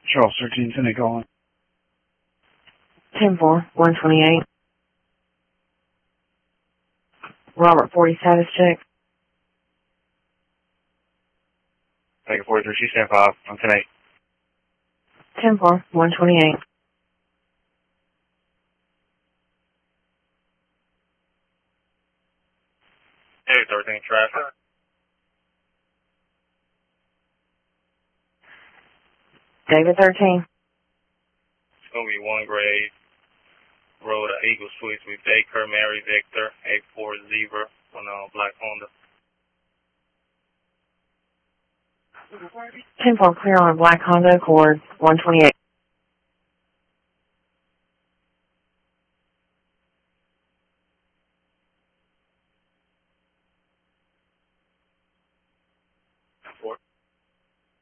Charles 13, Senate calling. 10-4, 128. Robert 40 status check. Take 43, she stand 5, I'm 10-8. 10-4, 128. Hey, 13, traffic. David 13. It's going to be 1 grade. Road at Eagle Suites with Baker, Mary Victor, 84 Zebra on black Honda. 10-4, clear on a black Honda Accord, 128.